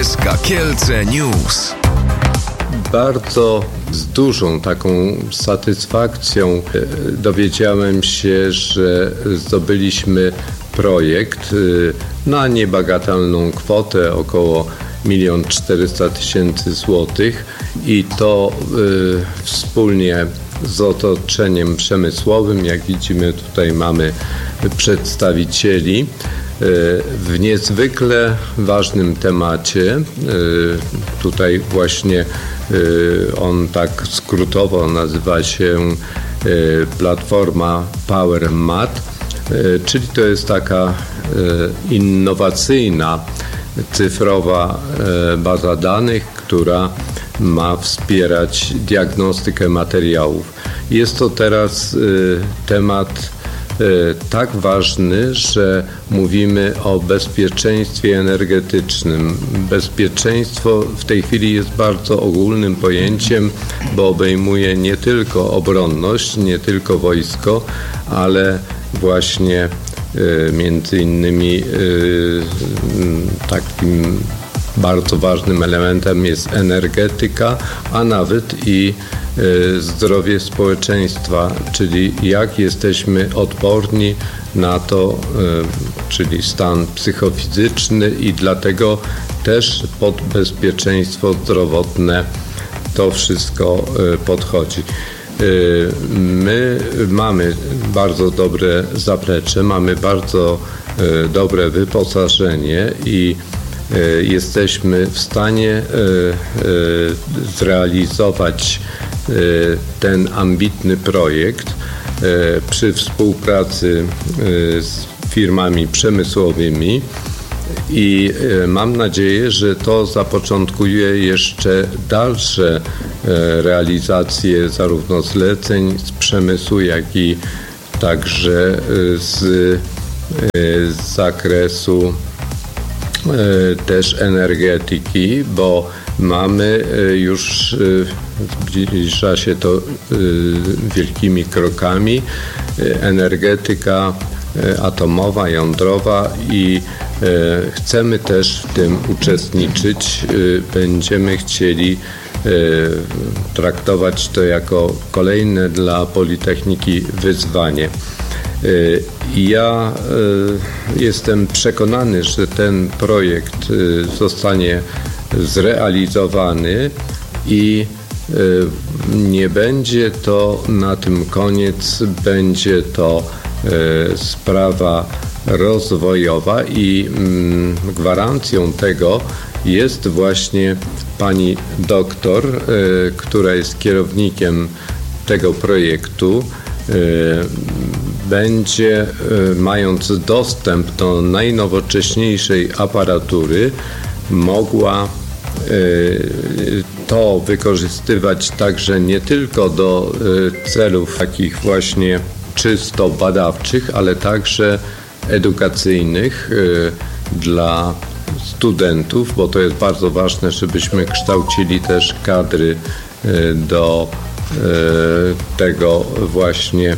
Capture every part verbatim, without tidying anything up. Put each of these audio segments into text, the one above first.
S K Kielce News. Bardzo z dużą taką satysfakcją dowiedziałem się, że zdobyliśmy projekt na niebagatelną kwotę około milion czterysta tysięcy złotych i to y, wspólnie z otoczeniem przemysłowym. Jak widzimy, tutaj mamy przedstawicieli w niezwykle ważnym temacie. Tutaj właśnie on tak skrótowo nazywa się platforma PowerMat, czyli to jest taka innowacyjna cyfrowa baza danych, która ma wspierać diagnostykę materiałów. Jest to teraz temat tak ważny, że mówimy o bezpieczeństwie energetycznym. Bezpieczeństwo w tej chwili jest bardzo ogólnym pojęciem, bo obejmuje nie tylko obronność, nie tylko wojsko, ale właśnie między innymi takim bardzo ważnym elementem jest energetyka, a nawet i zdrowie społeczeństwa, czyli jak jesteśmy odporni na to, czyli stan psychofizyczny, i dlatego też pod bezpieczeństwo zdrowotne to wszystko podchodzi. My mamy bardzo dobre zaplecze, mamy bardzo dobre wyposażenie i jesteśmy w stanie zrealizować ten ambitny projekt przy współpracy z firmami przemysłowymi i mam nadzieję, że to zapoczątkuje jeszcze dalsze realizacje zarówno zleceń z przemysłu, jak i także z, z zakresu też energetyki, bo mamy już, zbliża się to wielkimi krokami, energetyka atomowa, jądrowa i chcemy też w tym uczestniczyć. Będziemy chcieli traktować to jako kolejne dla Politechniki wyzwanie. Ja jestem przekonany, że ten projekt zostanie zrealizowany i nie będzie to na tym koniec, będzie to sprawa rozwojowa i gwarancją tego jest właśnie pani doktor, która jest kierownikiem tego projektu. Będzie, mając dostęp do najnowocześniejszej aparatury, mogła to wykorzystywać także nie tylko do celów takich właśnie czysto badawczych, ale także edukacyjnych dla studentów, bo to jest bardzo ważne, żebyśmy kształcili też kadry do tego właśnie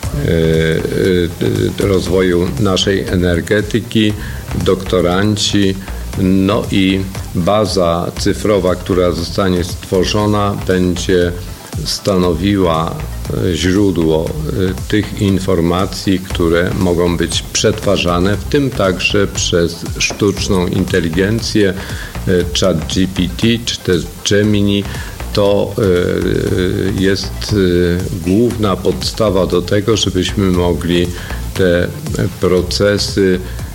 rozwoju naszej energetyki, doktoranci, no i baza cyfrowa, która zostanie stworzona, będzie stanowiła źródło tych informacji, które mogą być przetwarzane, w tym także przez sztuczną inteligencję, ChatGPT czy też Gemini. To jest główna podstawa do tego, żebyśmy mogli te procesy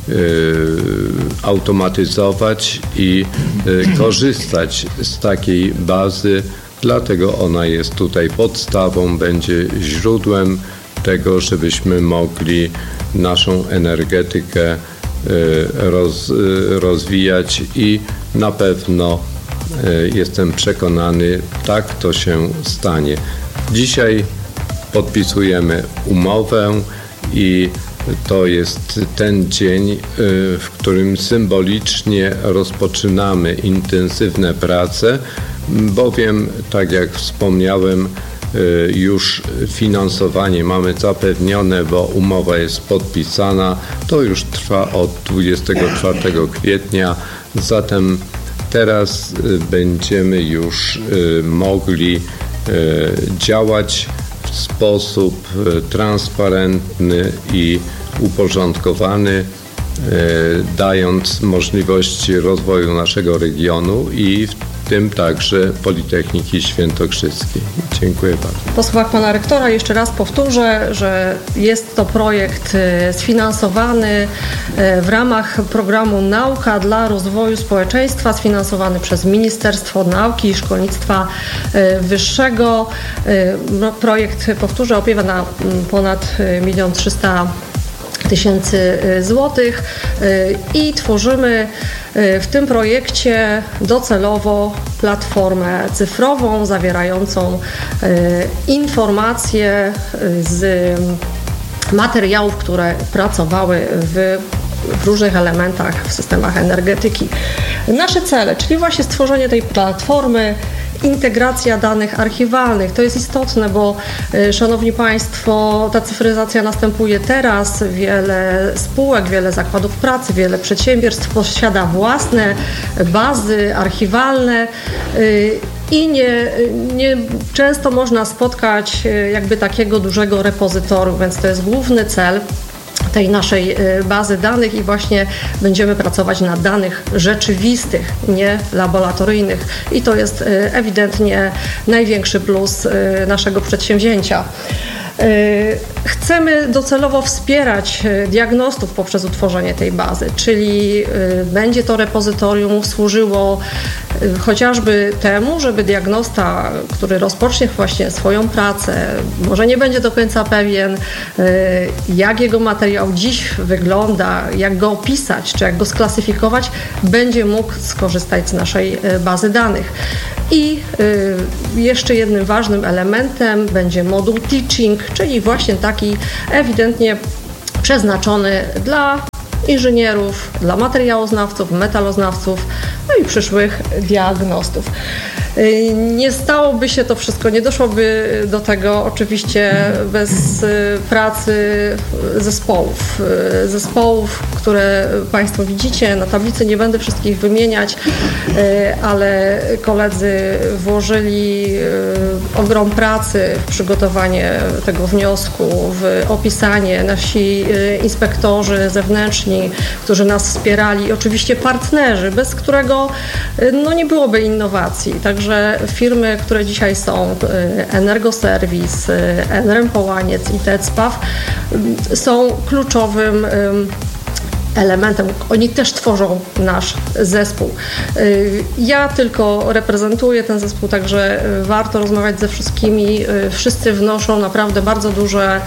automatyzować i korzystać z takiej bazy. Dlatego ona jest tutaj podstawą, będzie źródłem tego, żebyśmy mogli naszą energetykę roz, rozwijać i na pewno jestem przekonany, tak to się stanie. Dzisiaj podpisujemy umowę i to jest ten dzień, w którym symbolicznie rozpoczynamy intensywne prace, bowiem, tak jak wspomniałem, już finansowanie mamy zapewnione, bo umowa jest podpisana. To już trwa od dwudziestego czwartego kwietnia, zatem teraz będziemy już mogli działać w sposób transparentny i uporządkowany, dając możliwości rozwoju naszego regionu i w tym także Politechniki Świętokrzyskiej. Dziękuję bardzo. Po słowach pana rektora jeszcze raz powtórzę, że jest to projekt sfinansowany w ramach programu Nauka dla rozwoju społeczeństwa, sfinansowany przez Ministerstwo Nauki i Szkolnictwa Wyższego. Projekt, powtórzę, opiewa na ponad milion trzysta tysięcy złotych i tworzymy w tym projekcie docelowo platformę cyfrową zawierającą informacje z materiałów, które pracowały w w różnych elementach w systemach energetyki. Nasze cele, czyli właśnie stworzenie tej platformy, integracja danych archiwalnych. To jest istotne, bo szanowni Państwo, ta cyfryzacja następuje teraz. Wiele spółek, wiele zakładów pracy, wiele przedsiębiorstw posiada własne bazy archiwalne i nie, nie często można spotkać jakby takiego dużego repozytorium, więc to jest główny cel tej naszej bazy danych i właśnie będziemy pracować na danych rzeczywistych, nie laboratoryjnych. I to jest ewidentnie największy plus naszego przedsięwzięcia. Chcemy docelowo wspierać diagnostów poprzez utworzenie tej bazy, czyli będzie to repozytorium służyło chociażby temu, żeby diagnosta, który rozpocznie właśnie swoją pracę, może nie będzie do końca pewien, jak jego materiał dziś wygląda, jak go opisać, czy jak go sklasyfikować, będzie mógł skorzystać z naszej bazy danych. I jeszcze jednym ważnym elementem będzie moduł teaching, czyli właśnie taki ewidentnie przeznaczony dla inżynierów, dla materiałoznawców, metaloznawców, no i przyszłych diagnostów. Nie stałoby się to wszystko, nie doszłoby do tego oczywiście bez pracy zespołów. Zespołów, które Państwo widzicie na tablicy, nie będę wszystkich wymieniać, ale koledzy włożyli ogrom pracy w przygotowanie tego wniosku, w opisanie. Nasi inspektorzy zewnętrzni, którzy nas wspierali, i oczywiście partnerzy, bez którego no, nie byłoby innowacji. Także firmy, które dzisiaj są, Energoserwis, Enrem Połaniec i Tecpaw, są kluczowym elementem. Oni też tworzą nasz zespół. Ja tylko reprezentuję ten zespół, także warto rozmawiać ze wszystkimi. Wszyscy wnoszą naprawdę bardzo duże,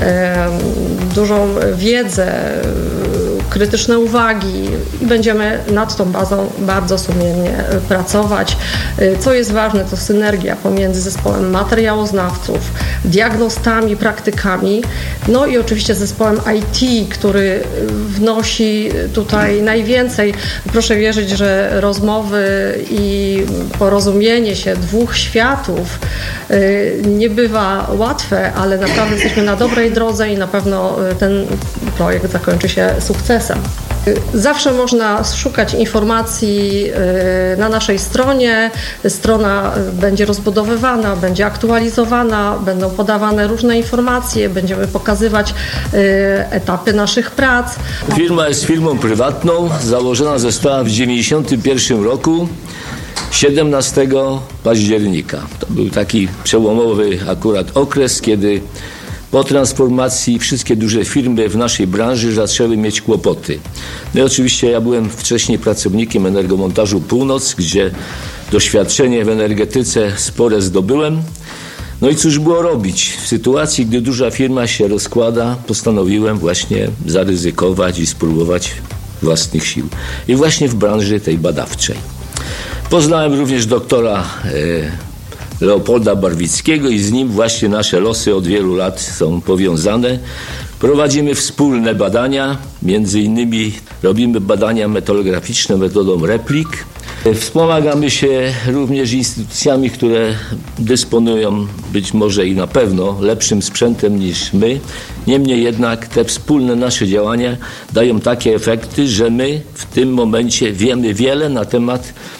dużą wiedzę, krytyczne uwagi i będziemy nad tą bazą bardzo sumiennie pracować. Co jest ważne, to synergia pomiędzy zespołem materiałoznawców, diagnostami, praktykami, no i oczywiście zespołem I T, który wnosi tutaj najwięcej. Proszę wierzyć, że rozmowy i porozumienie się dwóch światów nie bywa łatwe, ale naprawdę jesteśmy na dobrej drodze i na pewno ten projekt zakończy się sukcesem. Zawsze można szukać informacji na naszej stronie. Strona będzie rozbudowywana, będzie aktualizowana, będą podawane różne informacje, będziemy pokazywać etapy naszych prac. Firma jest firmą prywatną, założona została w dziewięćdziesiątym pierwszym roku, siedemnastego października. To był taki przełomowy akurat okres, kiedy po transformacji wszystkie duże firmy w naszej branży zaczęły mieć kłopoty. No i oczywiście ja byłem wcześniej pracownikiem Energomontażu Północ, gdzie doświadczenie w energetyce spore zdobyłem. No i cóż było robić? W sytuacji, gdy duża firma się rozkłada, postanowiłem właśnie zaryzykować i spróbować własnych sił. I właśnie w branży tej badawczej. Poznałem również doktora e, Leopolda Barwickiego i z nim właśnie nasze losy od wielu lat są powiązane. Prowadzimy wspólne badania, między innymi robimy badania metalograficzne metodą replik. Wspomagamy się również instytucjami, które dysponują być może i na pewno lepszym sprzętem niż my. Niemniej jednak te wspólne nasze działania dają takie efekty, że my w tym momencie wiemy wiele na temat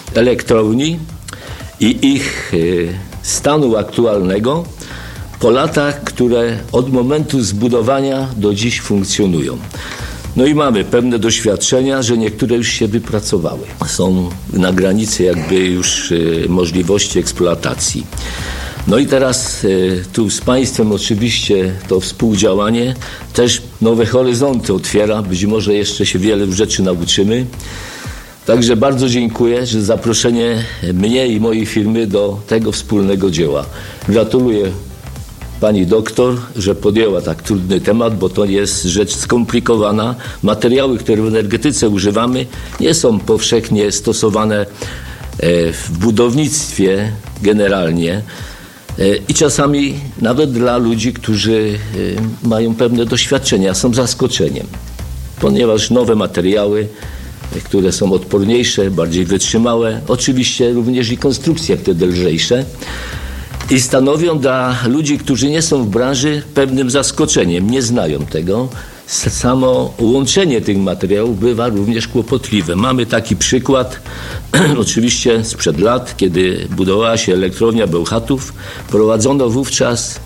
elektrowni i ich stanu aktualnego po latach, które od momentu zbudowania do dziś funkcjonują. No i mamy pewne doświadczenia, że niektóre już się wypracowały. Są na granicy jakby już możliwości eksploatacji. No i teraz tu z Państwem oczywiście to współdziałanie też nowe horyzonty otwiera. Być może jeszcze się wiele rzeczy nauczymy. Także bardzo dziękuję za zaproszenie mnie i mojej firmy do tego wspólnego dzieła. Gratuluję pani doktor, że podjęła tak trudny temat, bo to jest rzecz skomplikowana. Materiały, które w energetyce używamy, nie są powszechnie stosowane w budownictwie generalnie i czasami nawet dla ludzi, którzy mają pewne doświadczenia, są zaskoczeniem, ponieważ nowe materiały, które są odporniejsze, bardziej wytrzymałe, oczywiście również i konstrukcje wtedy lżejsze, i stanowią dla ludzi, którzy nie są w branży, pewnym zaskoczeniem, nie znają tego. Samo łączenie tych materiałów bywa również kłopotliwe. Mamy taki przykład, oczywiście sprzed lat, kiedy budowała się elektrownia Bełchatów, prowadzono wówczas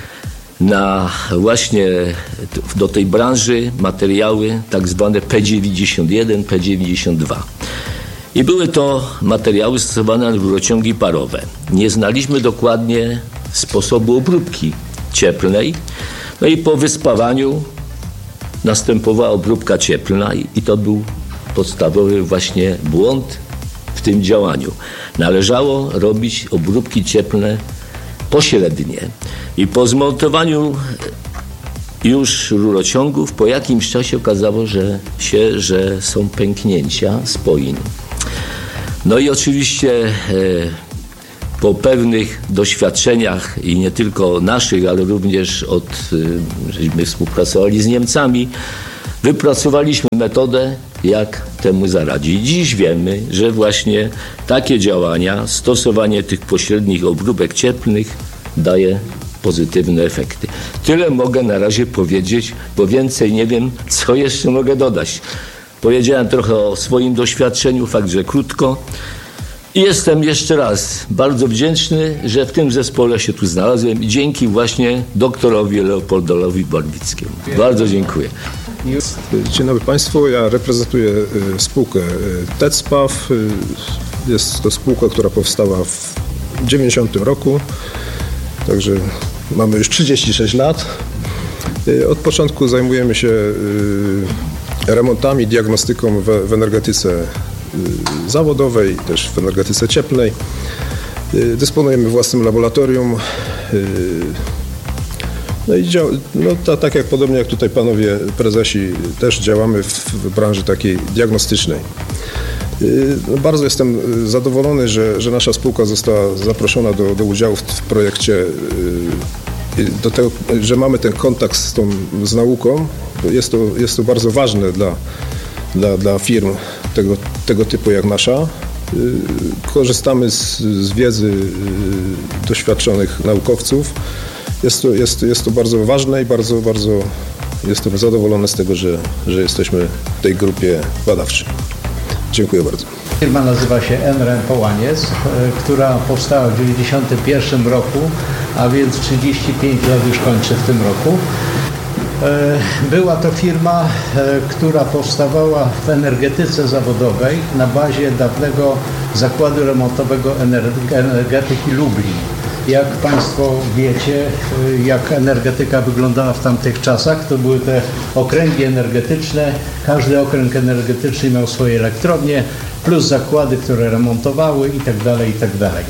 na właśnie do tej branży materiały tak zwane P dziewięćdziesiąt jeden, P dziewięćdziesiąt dwa. I były to materiały stosowane na rurociągi parowe. Nie znaliśmy dokładnie sposobu obróbki cieplnej. No i po wyspawaniu następowała obróbka cieplna i, i to był podstawowy właśnie błąd w tym działaniu. Należało robić obróbki cieplne pośrednie. I po zmontowaniu już rurociągów po jakimś czasie okazało że się, że są pęknięcia spoin. No i oczywiście e, po pewnych doświadczeniach i nie tylko naszych, ale również od, e, żeśmy współpracowali z Niemcami, wypracowaliśmy metodę, jak temu zaradzić. Dziś wiemy, że właśnie takie działania, stosowanie tych pośrednich obróbek cieplnych daje pozytywne efekty. Tyle mogę na razie powiedzieć, bo więcej nie wiem, co jeszcze mogę dodać. Powiedziałem trochę o swoim doświadczeniu, fakt, że krótko. I jestem jeszcze raz bardzo wdzięczny, że w tym zespole się tu znalazłem i dzięki właśnie doktorowi Leopoldowi Borbickiemu. Bardzo dziękuję. Dzień dobry Państwu, ja reprezentuję spółkę TECPAW. Jest to spółka, która powstała w dziewięćdziesiątym roku, także mamy już trzydzieści sześć lat. Od początku zajmujemy się remontami, diagnostyką w, w energetyce zawodowej, też w energetyce cieplnej. Dysponujemy własnym laboratorium. No i dział, no ta, tak jak podobnie jak tutaj panowie prezesi, też działamy w, w branży takiej diagnostycznej. No bardzo jestem zadowolony, że, że nasza spółka została zaproszona do, do udziału w, w projekcie, do tego, że mamy ten kontakt z, tą, z nauką. Jest to, jest to bardzo ważne dla, dla, dla firm tego, tego typu jak nasza. Korzystamy z, z wiedzy doświadczonych naukowców. Jest to, jest, jest to bardzo ważne i bardzo, bardzo jestem zadowolony z tego, że, że jesteśmy w tej grupie badawczej. Dziękuję bardzo. Firma nazywa się Enrem Połaniec, która powstała w dziewięćdziesiątym pierwszym roku, a więc trzydzieści pięć lat już kończy w tym roku. Była to firma, która powstawała w energetyce zawodowej na bazie dawnego zakładu remontowego energetyki Lublin. Jak Państwo wiecie, jak energetyka wyglądała w tamtych czasach, to były te okręgi energetyczne. Każdy okręg energetyczny miał swoje elektrownie, plus zakłady, które remontowały i tak dalej, i tak dalej.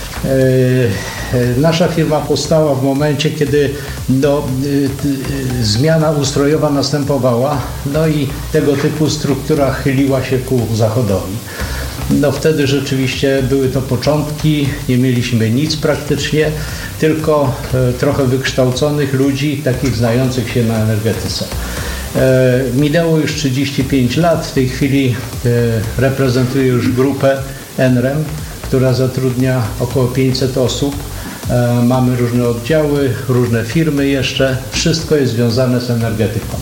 Nasza firma powstała w momencie, kiedy no, zmiana ustrojowa następowała, no i tego typu struktura chyliła się ku zachodowi. No wtedy rzeczywiście były to początki, nie mieliśmy nic praktycznie, tylko e, trochę wykształconych ludzi, takich znających się na energetyce. E, minęło już trzydzieści pięć lat, w tej chwili e, reprezentuję już grupę Enrem, która zatrudnia około pięćset osób. E, mamy różne oddziały, różne firmy jeszcze, wszystko jest związane z energetyką.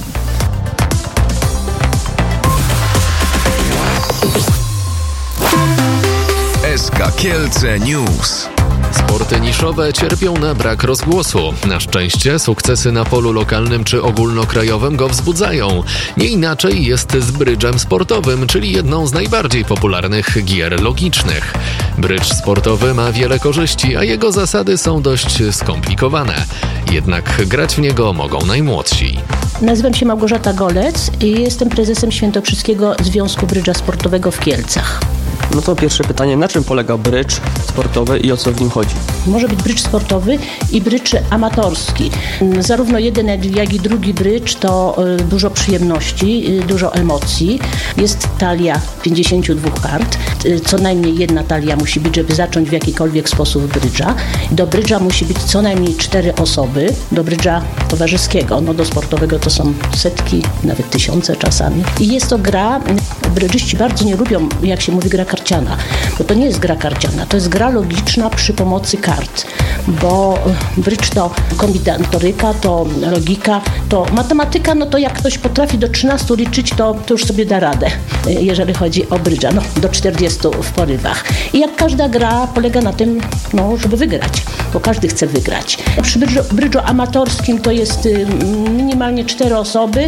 S K Kielce News. Sporty niszowe cierpią na brak rozgłosu. Na szczęście sukcesy na polu lokalnym czy ogólnokrajowym go wzbudzają. Nie inaczej jest z brydżem sportowym, czyli jedną z najbardziej popularnych gier logicznych. Brydż sportowy ma wiele korzyści, a jego zasady są dość skomplikowane. Jednak grać w niego mogą najmłodsi. Nazywam się Małgorzata Golec i jestem prezesem Świętokrzyskiego Związku Brydża Sportowego w Kielcach. No to pierwsze pytanie, na czym polega brydż sportowy i o co w nim chodzi? Może być brydż sportowy i brydż amatorski. Zarówno jeden, jak i drugi brydż to dużo przyjemności, dużo emocji. Jest talia pięćdziesięciu dwóch kart. Co najmniej jedna talia musi być, żeby zacząć w jakikolwiek sposób brydża. Do brydża musi być co najmniej cztery osoby. Do brydża towarzyskiego, no do sportowego to są setki, nawet tysiące czasami. I jest to gra, brydżyści bardzo nie lubią, jak się mówi, gra karciana, bo to nie jest gra karciana, to jest gra logiczna przy pomocy kart, bo brydż to kombinatoryka, to logika, to matematyka, no to jak ktoś potrafi do trzynastu liczyć, to, to już sobie da radę, jeżeli chodzi o brydża, no do czterdziestu w porywach. I jak każda gra polega na tym, no żeby wygrać, bo każdy chce wygrać. Przy brydżu, brydżu amatorskim to jest minimalnie cztery osoby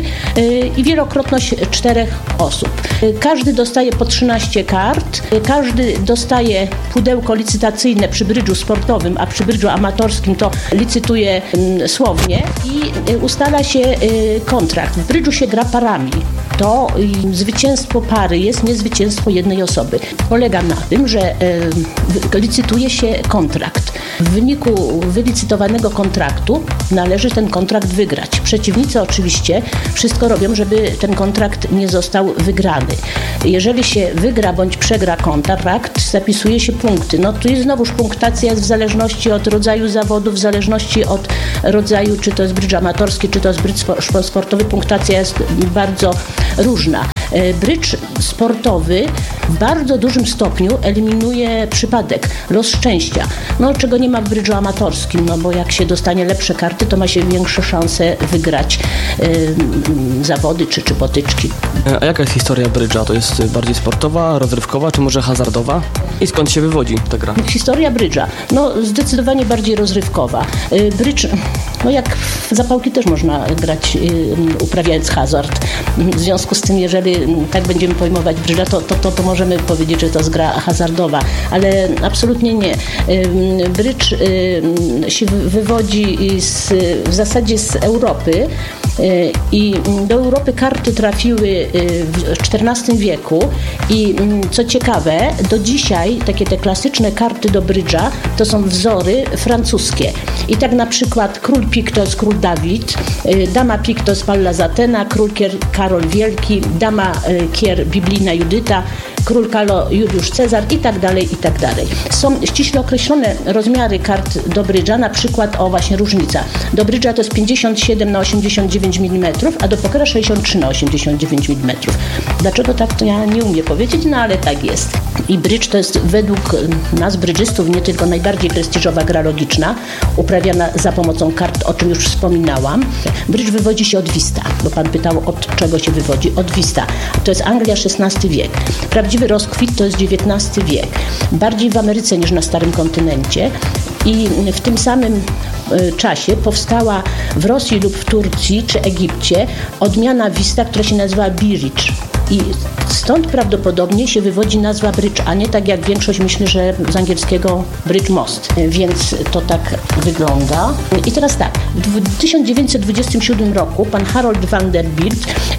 i wielokrotność czterech osób. Każdy dostaje po trzynaście kart, każdy dostaje pudełko licytacyjne przy brydżu sportowym, a przy brydżu amatorskim to licytuje słownie i ustala się kontrakt. W brydżu się gra parami. To zwycięstwo pary jest nie zwycięstwo jednej osoby. Polega na tym, że licytuje się kontrakt. W wyniku wylicytowanego kontraktu należy ten kontrakt wygrać. Przeciwnicy oczywiście wszystko robią, żeby ten kontrakt nie został wygrany. Jeżeli się wygra bądź przegra kontrakt, zapisuje się punkty. No tu jest znowuż punktacja w zależności od rodzaju zawodu, w zależności od rodzaju, czy to jest brydż amatorski, czy to jest brydż sportowy, punktacja jest bardzo różna. Brydż sportowy w bardzo dużym stopniu eliminuje przypadek, los szczęścia, no czego nie ma w brydżu amatorskim, no bo jak się dostanie lepsze karty, to ma się większe szanse wygrać y, zawody czy, czy potyczki. A jaka jest historia brydża? To jest bardziej sportowa, rozrywkowa, czy może hazardowa? I skąd się wywodzi ta gra? Historia brydża, no zdecydowanie bardziej rozrywkowa. Y, brydż, no jak w zapałki też można grać, y, uprawiając hazard. W związku z tym, jeżeli tak będziemy pojmować brydża, to, to, to, to możemy powiedzieć, że to jest gra hazardowa, ale absolutnie nie. Brydż się wywodzi z, w zasadzie z Europy i do Europy karty trafiły w czternastym wieku i co ciekawe, do dzisiaj takie te klasyczne karty do brydża to są wzory francuskie. I tak na przykład król pik to jest król Dawid, dama pik to jest Pallas Athena, król kier Karol Wielki, dama kier biblijna Judyta, król Kalo Juliusz Cezar i tak dalej, i tak dalej. Są ściśle określone rozmiary kart do brydża, na przykład, o właśnie różnica. Do brydża to jest pięćdziesiąt siedem na osiemdziesiąt dziewięć milimetrów, a do pokera sześćdziesiąt trzy na osiemdziesiąt dziewięć milimetrów. Dlaczego tak, to ja nie umiem powiedzieć, no ale tak jest. I brydż to jest według nas brydżystów nie tylko najbardziej prestiżowa gra logiczna, uprawiana za pomocą kart, o czym już wspominałam. Brydż wywodzi się od Wista, bo pan pytał, od czego się wywodzi. Od Wista. To jest Anglia szesnasty wiek. Prawdziwy rozkwit to jest dziewiętnasty wiek. Bardziej w Ameryce niż na Starym Kontynencie. I w tym samym czasie powstała w Rosji lub w Turcji czy Egipcie odmiana Wista, która się nazywa Biricz. I stąd prawdopodobnie się wywodzi nazwa brydż, a nie tak jak większość myśli, że z angielskiego bridge most. Więc to tak wygląda. I teraz tak, w tysiąc dziewięćset dwudziestym siódmym roku pan Harold Vanderbilt,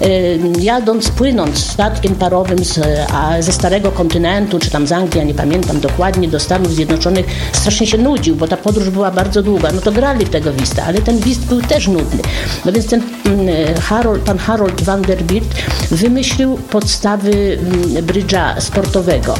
jadąc, płynąc statkiem parowym z, a, ze Starego Kontynentu, czy tam z Anglii, ja nie pamiętam dokładnie, do Stanów Zjednoczonych, strasznie się nudził, bo ta podróż była bardzo długa. No to grali w tego Wista, ale ten Wist był też nudny. No więc ten Harold, pan Harold Vanderbilt wymyślił podstawy brydża sportowego.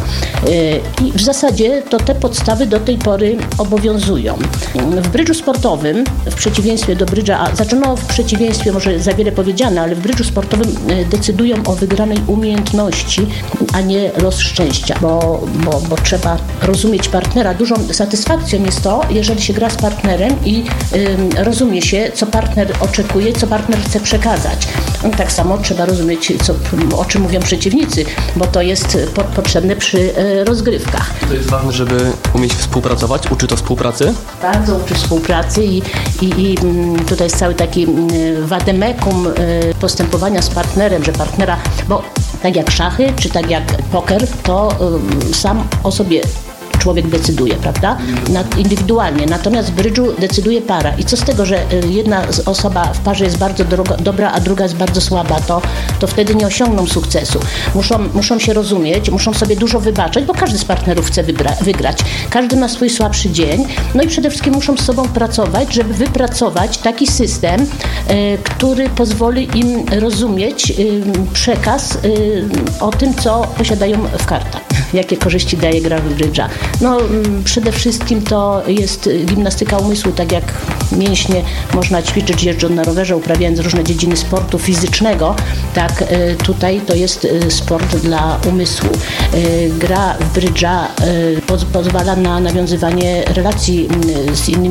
I w zasadzie to te podstawy do tej pory obowiązują. W brydżu sportowym, w przeciwieństwie do brydża, a zaczęło w przeciwieństwie, może za wiele powiedziane, ale w brydżu sportowym decydują o wygranej umiejętności, a nie los szczęścia, bo, bo, bo trzeba rozumieć partnera. Dużą satysfakcją jest to, jeżeli się gra z partnerem i y, rozumie się, co partner oczekuje, co partner chce przekazać. Tak samo trzeba rozumieć, co, o czym mówią przeciwnicy, bo to jest po, potrzebne przy rozgrywkach. To jest ważne, żeby umieć współpracować, uczy to współpracy? Bardzo uczy współpracy i, i, i tutaj jest cały taki wademekum postępowania z partnerem, że partnera, bo tak jak szachy, czy tak jak poker, to sam o sobie człowiek decyduje, prawda? Indywidualnie. Natomiast w brydżu decyduje para. I co z tego, że jedna osoba w parze jest bardzo droga, dobra, a druga jest bardzo słaba, to, to wtedy nie osiągną sukcesu. Muszą, muszą się rozumieć, muszą sobie dużo wybaczać, bo każdy z partnerów chce wybra- wygrać. Każdy ma swój słabszy dzień. No i przede wszystkim muszą z sobą pracować, żeby wypracować taki system, y, który pozwoli im rozumieć y, przekaz y, o tym, co posiadają w kartach. Jakie korzyści daje gra w brydża. No przede wszystkim to jest gimnastyka umysłu, tak jak mięśnie można ćwiczyć jeżdżąc na rowerze, uprawiając różne dziedziny sportu fizycznego, tak tutaj to jest sport dla umysłu. Gra w brydża pozwala na nawiązywanie relacji z innymi